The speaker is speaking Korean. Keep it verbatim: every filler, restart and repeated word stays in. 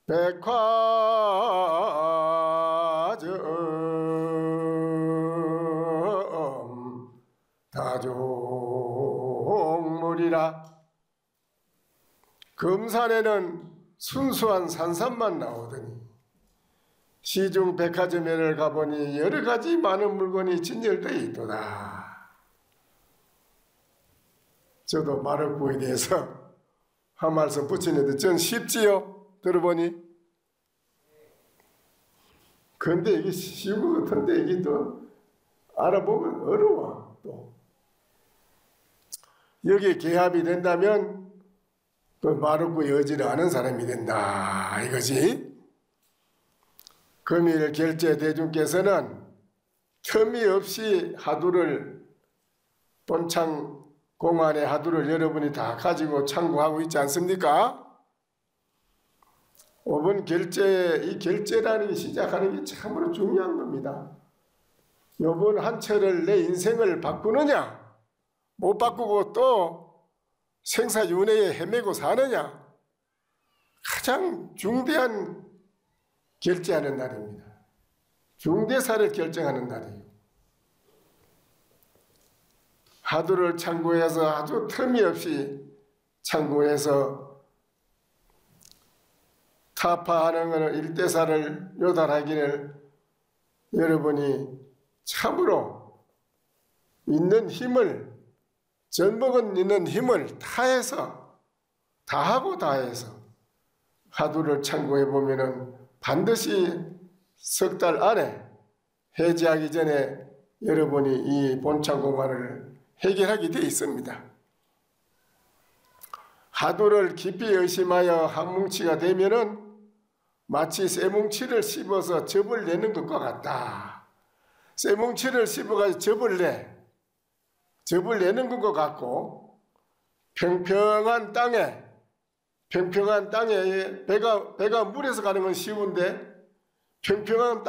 백화점 다종물이라. 금산에는 순수한 산삼만 나오더니 시중 백화점에 가보니 여러 가지 많은 물건이 진열되어 있도다. 저도 마르고에 대해서 한 말씀 붙이는데 전 쉽지요? 들어보니. 근데 이게 쉬운 것 같은데 이게 또 알아보면 어려워. 또 여기에 개합이 된다면 그 마르고 여지를 아는 사람이 된다 이거지. 금일 결제 대중께서는 틈이 없이 하두를 본창 공안의 하두를 여러분이 다 가지고 참고하고 있지 않습니까? 오번 결제, 이 결제라는 게 시작하는 게 참으로 중요한 겁니다. 요번 한 철을 내 인생을 바꾸느냐, 못 바꾸고 또 생사윤회에 헤매고 사느냐, 가장 중대한 결제하는 날입니다. 중대사를 결정하는 날이에요. 하두를 참고해서 아주 틈이 없이 참고해서 타파하는 것은 일대사를 요달하기를 여러분이 참으로 있는 힘을, 전복은 있는 힘을 다해서 다하고 다해서 하두를 참고해 보면은 반드시 석 달 안에 해제하기 전에 여러분이 이 본창공안을 해결하게 되어 있습니다. 하두를 깊이 의심하여 한 뭉치가 되면은 마치 쇠뭉치를 씹어서 접을 내는 것과 같다. 쇠뭉치를 씹어가지고 접을 내, 접을 내는 것과 같고, 평평한 땅에, 평평한 땅에 배가, 배가 물에서 가는 건 쉬운데, 평평한